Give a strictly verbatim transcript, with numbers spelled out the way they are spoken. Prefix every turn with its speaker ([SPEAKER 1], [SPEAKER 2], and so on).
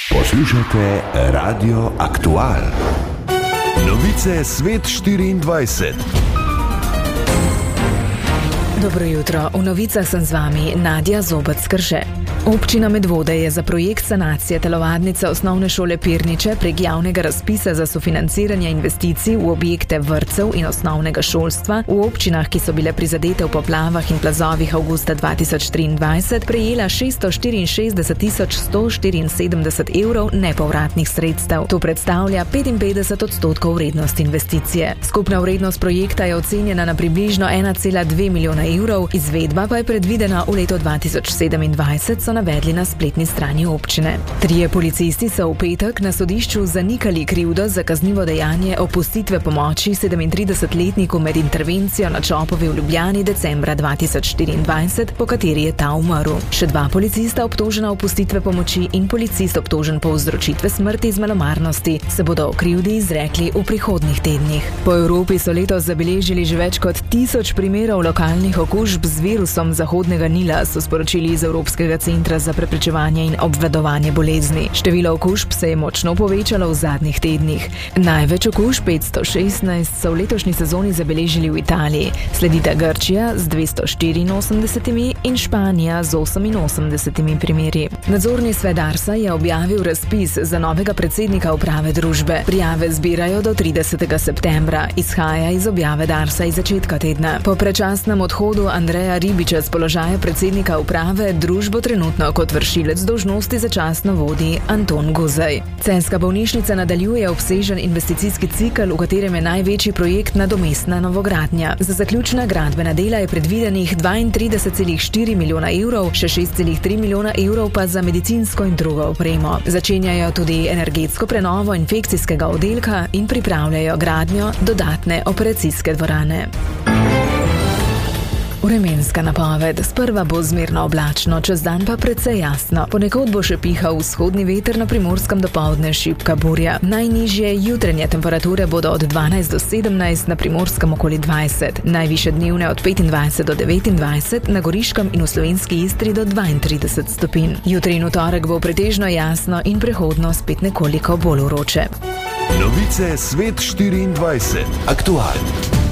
[SPEAKER 1] Poslušate Radio Aktual. Novice Svet štiriindvajset.
[SPEAKER 2] Dobro jutro, v novicah sem z vami Nadja Zobec-Krše. Občina Medvode je za projekt sanacije telovadnice osnovne šole Pirniče prek javnega razpisa za sofinanciranje investicij v objekte vrtcev in osnovnega šolstva v občinah, ki so bile prizadete v poplavah in plazovih avgusta dva tisoč triindvajset, prejela šeststo štiriinšestdeset tisoč sto štiriinsedemdeset evrov nepovratnih sredstev. To predstavlja petinpetdeset odstotkov vrednosti investicije. Skupna vrednost projekta je ocenjena na približno ena cela dve milijona evrov, izvedba pa je predvidena v letu dva tisoč sedemindvajset, so navedli na spletni strani občine. Trije policisti so v petek na sodišču zanikali krivdo za kaznivo dejanje opustitve pomoči sedemintridesetletniku med intervencijo na Čopovi v Ljubljani decembra dva tisoč štiriindvajset, po kateri je ta umrl. Še dva policista obtožena opustitve pomoči in policist obtožen povzročitve smrti iz malomarnosti se bodo o krivdi izrekli v prihodnjih tednih. Po Evropi so letos zabeležili že več kot tisoč primerov lokalnih okužb z virusom Zahodnega Nila, so sporočili iz Evropskega centra za preprečevanje in obvladovanje bolezni. Število okužb se je močno povečalo v zadnjih tednih. Največ okužb, petsto šestnajst, so v letošnji sezoni zabeležili v Italiji. Sledita Grčija z dvesto štiriinosemdeset in Španija z oseminosemdeset primeri. Nadzorni svet Darsa je objavil razpis za novega predsednika uprave družbe. Prijave zbirajo do tridesetega septembra. Izhaja iz objave Darsa iz začetka tedna. Po predčasnem odhodu Andreja Ribiča z položaja predsednika uprave družbo trenutno kot vršilec dolžnosti začasno vodi Anton Guzej. Celjska bolnišnica nadaljuje obsežen investicijski cikel, v katerem je največji projekt nadomestna novogradnja. Za zaključna gradbena dela je predvidenih dvaintrideset celih štiri milijona evrov, še šest celih tri milijona evrov pa za medicinsko in drugo opremo. Začenjajo tudi energetsko prenovo infekcijskega oddelka in pripravljajo gradnjo dodatne operacijske dvorane. Vremenska napoved. Sprva bo zmerno oblačno, čez dan pa precej jasno. Ponekod bo še pihal vzhodni veter, na Primorskem dopoldne šibka burja. Najnižje jutranje temperature bodo od dvanajst do sedemnajst, na Primorskem okoli dvajset. Najvišje dnevne od petindvajset do devetindvajset, na Goriškem in v Slovenski Istri do dvaintrideset stopinj. Jutri in v torek bo pretežno jasno in prehodno spet nekoliko bolj vroče.
[SPEAKER 1] Novice Svet štiriindvajset. Aktualno.